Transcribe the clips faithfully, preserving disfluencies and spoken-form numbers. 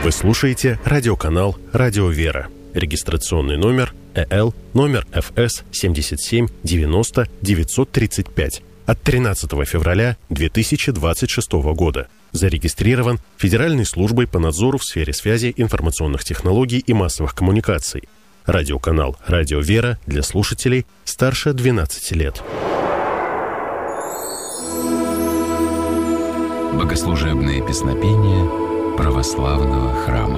Вы слушаете радиоканал «Радио Вера». Регистрационный номер э эл номер эф эс семьдесят семь девяносто девятьсот тридцать пять от тринадцатого февраля две тысячи двадцать шестого года. Зарегистрирован Федеральной службой по надзору в сфере связи, информационных технологий и массовых коммуникаций. Радиоканал «Радио Вера» для слушателей старше двенадцати лет. Богослужебные песнопения православного храма.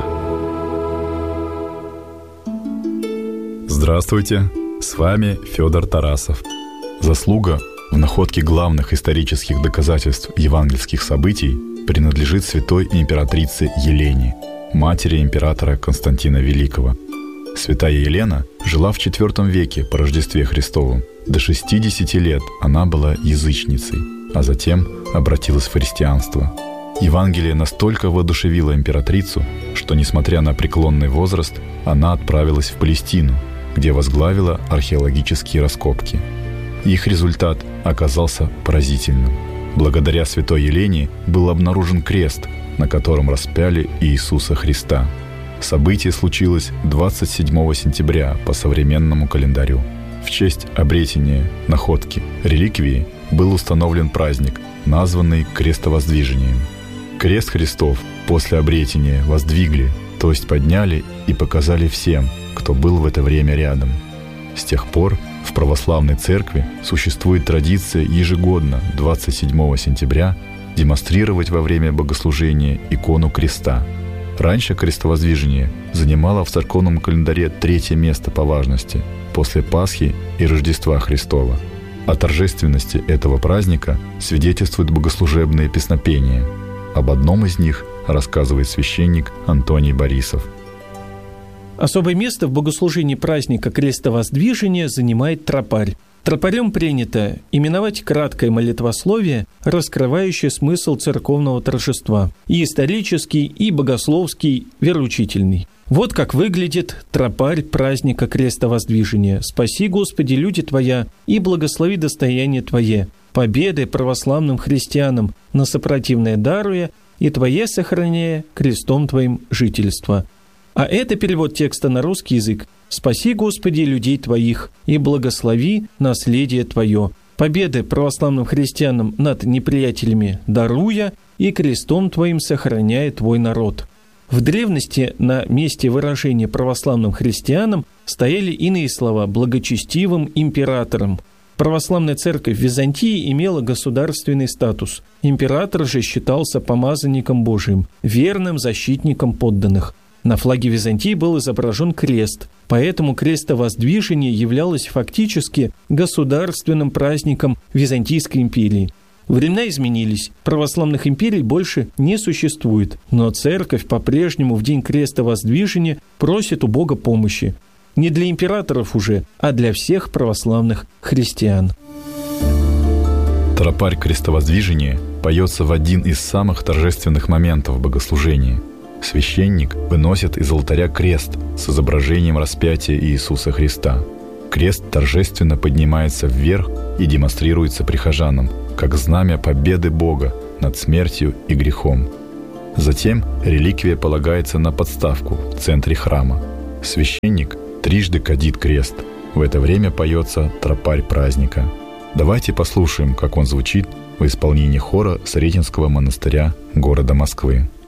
Здравствуйте, с вами Федор Тарасов. Заслуга в находке главных исторических доказательств евангельских событий принадлежит святой императрице Елене, матери императора Константина Великого. Святая Елена жила в четвёртом веке по Рождестве Христовом. До шестидесяти лет она была язычницей, а затем обратилась в христианство. Евангелие настолько воодушевило императрицу, что, несмотря на преклонный возраст, она отправилась в Палестину, где возглавила археологические раскопки. Их результат оказался поразительным. Благодаря святой Елене был обнаружен крест, на котором распяли Иисуса Христа. Событие случилось двадцать седьмого сентября по современному календарю. В честь обретения находки реликвии был установлен праздник, названный Крестовоздвижением. Крест Христов после обретения воздвигли, то есть подняли и показали всем, кто был в это время рядом. С тех пор в православной церкви существует традиция ежегодно двадцать седьмого сентября демонстрировать во время богослужения икону креста. Раньше крестовоздвижение занимало в церковном календаре третье место по важности после Пасхи и Рождества Христова. О торжественности этого праздника свидетельствуют богослужебные песнопения. Об одном из них рассказывает священник Антоний Борисов. Особое место в богослужении праздника Крестовоздвижения занимает тропарь. Тропарем принято именовать краткое молитвословие, раскрывающее смысл церковного торжества, и исторический, и богословский, вероучительный. Вот как выглядит тропарь праздника Крестовоздвижения. «Спаси, Господи, люди Твоя, и благослови достояние Твое, победы православным христианам, на сопротивное даруя, и Твое сохраняя крестом Твоим жительство». А это перевод текста на русский язык. «Спаси, Господи, людей Твоих, и благослови наследие Твое, победы православным христианам над неприятелями даруя, и крестом Твоим сохраняя Твой народ». В древности на месте выражения православным христианам стояли иные слова «благочестивым императором». Православная церковь в Византии имела государственный статус. Император же считался помазанником Божиим, верным защитником подданных. На флаге Византии был изображен крест, поэтому крестовоздвижение являлось фактически государственным праздником Византийской империи. Времена изменились, православных империй больше не существует, но церковь по-прежнему в день крестовоздвижения просит у Бога помощи. Не для императоров уже, а для всех православных христиан. Тропарь Крестовоздвижения поется в один из самых торжественных моментов богослужения. Священник выносит из алтаря крест с изображением распятия Иисуса Христа. Крест торжественно поднимается вверх и демонстрируется прихожанам, как знамя победы Бога над смертью и грехом. Затем реликвия полагается на подставку в центре храма. Священник трижды кадит крест. В это время поется тропарь праздника. Давайте послушаем, как он звучит в исполнении хора Сретенского монастыря города Москвы.